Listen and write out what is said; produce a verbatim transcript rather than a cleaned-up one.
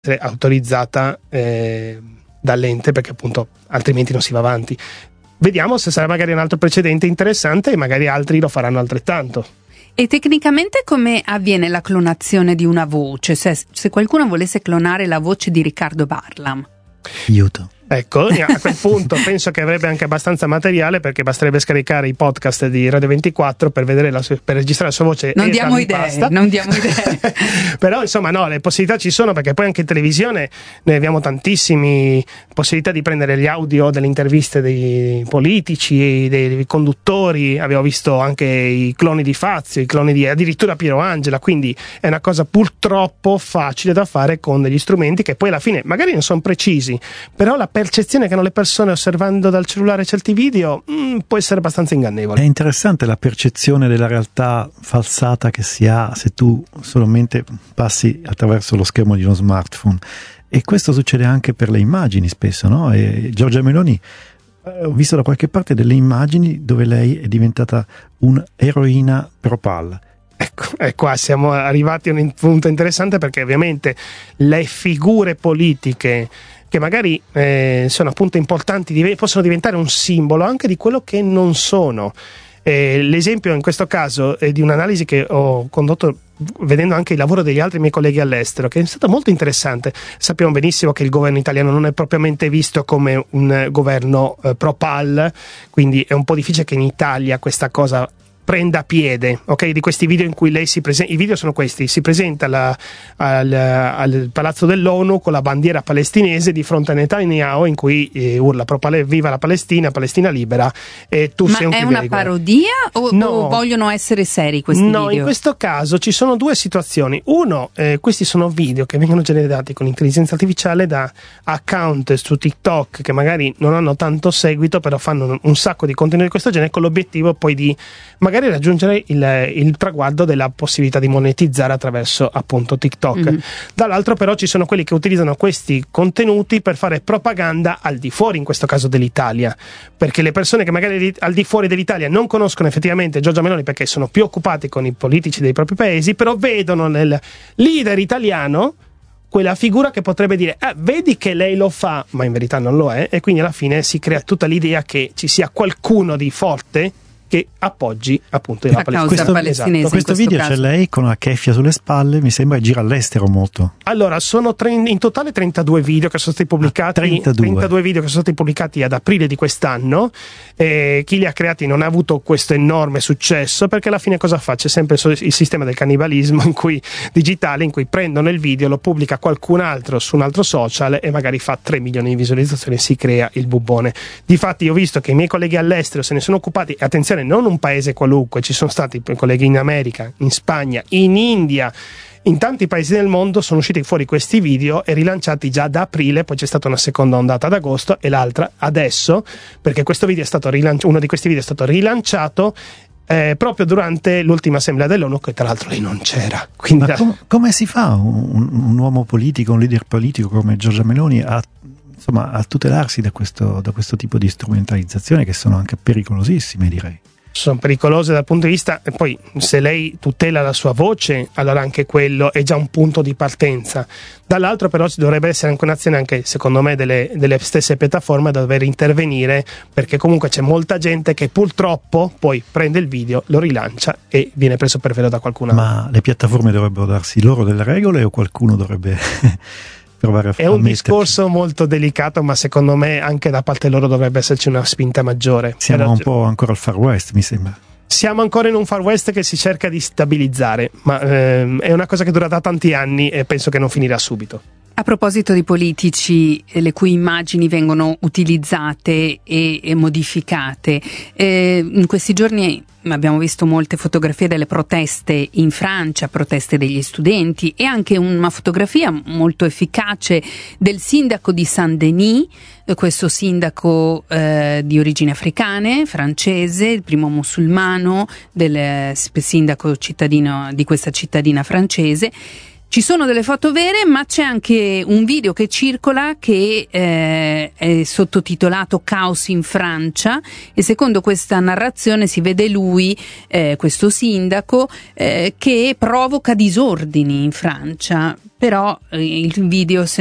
autorizzata eh, dall'ente, perché appunto altrimenti non si va avanti. Vediamo se sarà magari un altro precedente interessante e magari altri lo faranno altrettanto. E tecnicamente come avviene la clonazione di una voce? Se, se qualcuno volesse clonare la voce di Riccardo Barlam? Aiuto. Ecco, a quel punto penso che avrebbe anche abbastanza materiale, perché basterebbe scaricare i podcast di Radio ventiquattro per vedere la sua, per registrare la sua voce. Non diamo idee, non diamo idee. Però insomma no, le possibilità ci sono, perché poi anche in televisione noi abbiamo tantissime possibilità di prendere gli audio delle interviste dei politici, dei conduttori. Abbiamo visto anche i cloni di Fazio, i cloni di addirittura Piero Angela, quindi è una cosa purtroppo facile da fare con degli strumenti che poi alla fine magari non sono precisi, però la percezione che hanno le persone osservando dal cellulare certi video mh, può essere abbastanza ingannevole. È interessante la percezione della realtà falsata che si ha se tu solamente passi attraverso lo schermo di uno smartphone, e questo succede anche per le immagini spesso, no? E Giorgia Meloni, eh, ho visto da qualche parte delle immagini dove lei è diventata un'eroina pro-pal. Ecco, e qua siamo arrivati a un punto interessante, perché ovviamente le figure politiche che magari eh, sono appunto importanti, div- possono diventare un simbolo anche di quello che non sono. Eh, l'esempio in questo caso è di un'analisi che ho condotto vedendo anche il lavoro degli altri miei colleghi all'estero, che è stato molto interessante. Sappiamo benissimo che il governo italiano non è propriamente visto come un governo eh, pro-pal, quindi è un po' difficile che in Italia questa cosa prenda piede, ok? Di questi video in cui lei si presenta, i video sono questi, si presenta la, al, al palazzo dell'ONU con la bandiera palestinese di fronte a Netanyahu, in cui eh, urla pro pale, viva la Palestina, Palestina libera, e tu Ma sei un è una parodia o, no. o vogliono essere seri questi no, video? No, in questo caso ci sono due situazioni. Uno, eh, questi sono video che vengono generati con intelligenza artificiale da account su TikTok che magari non hanno tanto seguito, però fanno un sacco di contenuti di questo genere, con l'obiettivo poi di magari raggiungere il, il traguardo della possibilità di monetizzare attraverso appunto TikTok. Mm-hmm. Dall'altro però ci sono quelli che utilizzano questi contenuti per fare propaganda al di fuori, in questo caso dell'Italia, perché le persone che magari al di fuori dell'Italia non conoscono effettivamente Giorgia Meloni perché sono più occupati con i politici dei propri paesi, però vedono nel leader italiano quella figura che potrebbe dire eh, vedi che lei lo fa, ma in verità non lo è, e quindi alla fine si crea tutta l'idea che ci sia qualcuno di forte che appoggi appunto la causa questo, palestinese. Esatto. Questo video caso. C'è lei con la keffia sulle spalle, mi sembra che gira all'estero molto. Allora, sono tre, in totale trentadue video che sono stati pubblicati, ah, trentadue. trentadue video che sono stati pubblicati ad aprile di quest'anno. Eh, chi li ha creati non ha avuto questo enorme successo, perché alla fine cosa fa? C'è sempre il sistema del cannibalismo in cui, digitale, in cui prendono il video, lo pubblica qualcun altro su un altro social e magari fa tre milioni di visualizzazioni e si crea il bubbone. Difatti io ho visto che i miei colleghi all'estero se ne sono occupati, e attenzione, non un paese qualunque, ci sono stati colleghi in America, in Spagna, in India, in tanti paesi del mondo sono usciti fuori questi video e rilanciati già da aprile, poi c'è stata una seconda ondata ad agosto e l'altra adesso, perché questo video è stato rilanciato, uno di questi video è stato rilanciato eh, proprio durante l'ultima assemblea dell'ONU, che tra l'altro lei non c'era. Quindi Ma com- come si fa un, un uomo politico, un leader politico come Giorgia Meloni a insomma a tutelarsi da questo, da questo tipo di strumentalizzazione, che sono anche pericolosissime, direi? Sono pericolose dal punto di vista, e poi se lei tutela la sua voce, allora anche quello è già un punto di partenza. Dall'altro però ci dovrebbe essere anche un'azione, anche secondo me, delle, delle stesse piattaforme, da dover intervenire, perché comunque c'è molta gente che purtroppo poi prende il video, lo rilancia e viene preso per vero da qualcun altro. Ma le piattaforme dovrebbero darsi loro delle regole o qualcuno dovrebbe provare a È un discorso molto delicato, ma secondo me anche da parte loro dovrebbe esserci una spinta maggiore. Siamo un po' ancora al Far West, mi sembra. Siamo ancora in un Far West che si cerca di stabilizzare, ma ehm, è una cosa che dura da tanti anni e penso che non finirà subito. A proposito di politici le cui immagini vengono utilizzate e, e modificate, eh, in questi giorni abbiamo visto molte fotografie delle proteste in Francia, proteste degli studenti, e anche una fotografia molto efficace del sindaco di Saint-Denis, questo sindaco eh, di origini africane, francese, il primo musulmano, del sindaco cittadino di questa cittadina francese, Ci sono delle foto vere, ma c'è anche un video che circola che eh, è sottotitolato Caos in Francia, e secondo questa narrazione si vede lui, eh, questo sindaco, eh, che provoca disordini in Francia, però eh, il video